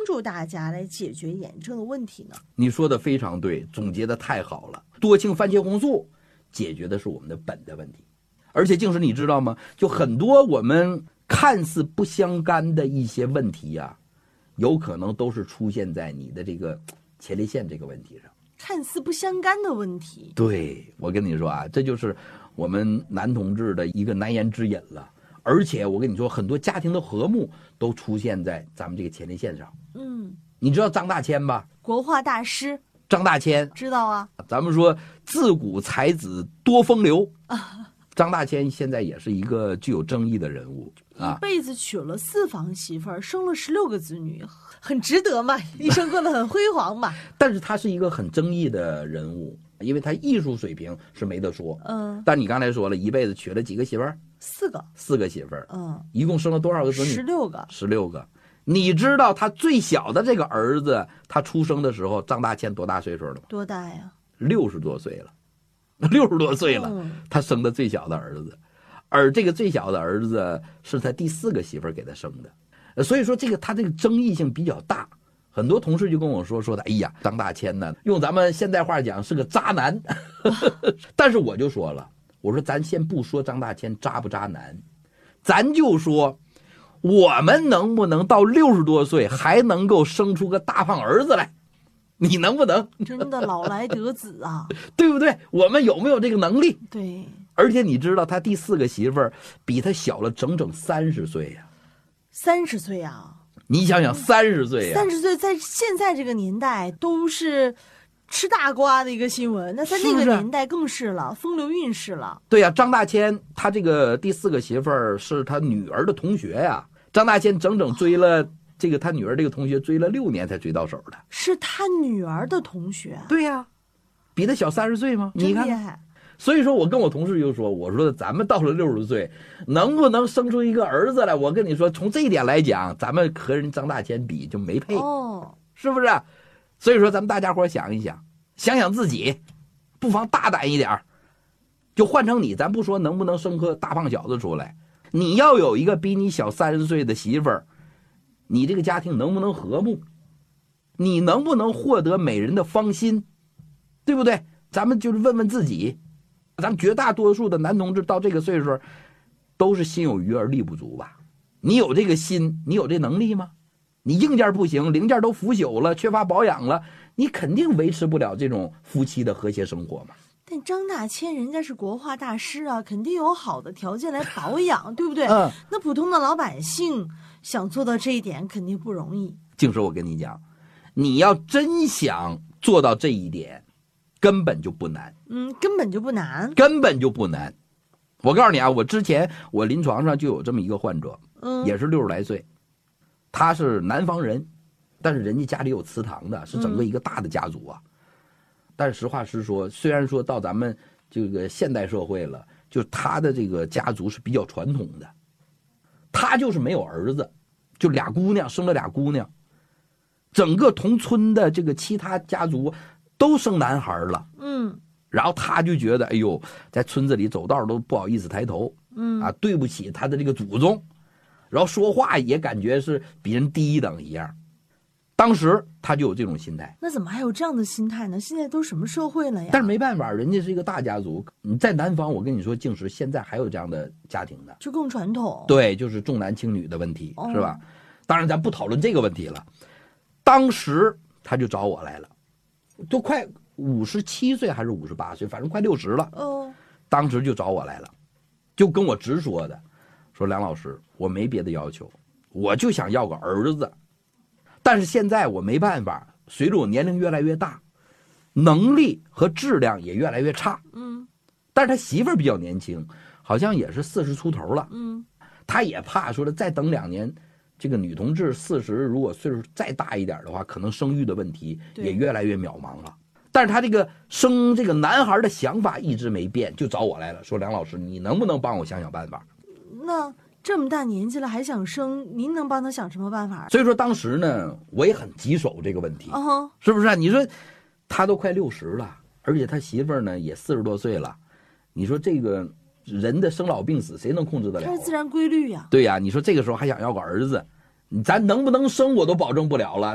助大家来解决眼症的问题呢？ 你说的非常对，总结的太好了。多庆番茄红素解决的是我们的本的问题，而且净是你知道吗？就很多我们看似不相干的一些问题呀，有可能都是出现在你的这个前列腺这个问题上。 看似不相干的问题， 对，我跟你说啊，这就是我们男同志的一个难言之隐了。而且我跟你说，很多家庭的和睦都出现在咱们这个前列腺上。你知道张大千吧？ 国画大师张大千知道啊。 咱们说自古才子多风流张大千现在也是一个具有争议的人物一辈子娶了4房媳妇儿，生了16个子女，很值得嘛，一生过得很辉煌嘛。 但是他是一个很争议的人物，因为他艺术水平是没得说。但你刚才说了，一辈子娶了几个媳妇儿？4个媳妇儿。一共生了多少个子女？16个。你知道他最小的这个儿子，他出生的时候，张大千多大岁数了吗？ 多大呀 ？60多岁了，60多岁了。他生的最小的儿子，而这个最小的儿子是他第4个媳妇儿给他生的。所以说他这个争议性比较大。很多同事就跟我说的，哎呀，张大千呢，用咱们现代话讲是个渣男。但是我就说了，我说咱先不说张大千渣不渣男，咱就说我们能不能到60多岁还能够生出个大胖儿子来？你能不能？ 真的老来得子啊。 对不对？我们有没有这个能力？ 对。 而且你知道他第4个媳妇儿比他小了整整30岁呀。 30岁啊。 你想想30岁呀 ，30岁在现在这个年代都是吃大瓜的一个新闻，那在那个年代更是了，风流韵事了。 对呀，张大千他这个第4个媳妇儿是他女儿的同学呀，张大千整整追了这个他女儿这个同学追了6年才追到手的。 是他女儿的同学？ 对呀，比他小30岁吗？ 真厉害。 所以说我跟我同事就说，我说咱们到了60岁能不能生出一个儿子来，我跟你说从这一点来讲，咱们和人张大千比就没配。是不是？所以说咱们大家伙想一想，想想自己，不妨大胆一点，就换成你，咱不说能不能生个大胖小子出来，你要有一个比你小30岁的媳妇儿，你这个家庭能不能和睦？你能不能获得美人的芳心？对不对？咱们就是问问自己，咱们绝大多数的男同志到这个岁数都是心有余而力不足吧？你有这个心，你有这能力吗？你硬件不行，零件都腐朽了，缺乏保养了，你肯定维持不了这种夫妻的和谐生活嘛。 但张大千人家是国画大师啊，肯定有好的条件来保养，对不对？那普通的老百姓想做到这一点肯定不容易。 净说我跟你讲，你要真想做到这一点，根本就不难。 根本就不难， 根本就不难。我告诉你啊，我之前我临床上就有这么一个患者，也是60来岁，他是南方人，但是人家家里有祠堂的，是整个一个大的家族啊。但是实话实说，虽然说到咱们这个现代社会了，就他的这个家族是比较传统的，他就是没有儿子，就俩姑娘，生了俩姑娘，整个同村的这个其他家族都生男孩了。然后他就觉得，哎呦，在村子里走道都不好意思抬头，对不起他的这个祖宗，然后说话也感觉是比人低一等一样。当时他就有这种心态。 那怎么还有这样的心态呢？现在都什么社会了呀？ 但是没办法，人家是一个大家族。你在南方，我跟你说，净是现在还有这样的家庭的， 就更传统。 对，就是重男轻女的问题，是吧？当然咱不讨论这个问题了。当时他就找我来了，都快57岁还是58岁，反正快60了。当时就找我来了，就跟我直说的，说梁老师，我没别的要求，我就想要个儿子。但是现在我没办法，随着我年龄越来越大，能力和质量也越来越差。但是他媳妇儿比较年轻，好像也是40出头了。他也怕说的再等2年，这个女同志40，如果岁数再大一点的话，可能生育的问题也越来越渺茫了。但是他这个生这个男孩的想法一直没变，就找我来了，说梁老师，你能不能帮我想想办法？ 那这么大年纪了还想生，您能帮他想什么办法？ 所以说当时呢，我也很棘手这个问题，是不是？你说他都快60了，而且他媳妇儿呢也40多岁了，你说这个人的生老病死谁能控制得了？ 它是自然规律呀。 对呀，你说这个时候还想要个儿子，咱能不能生我都保证不了了。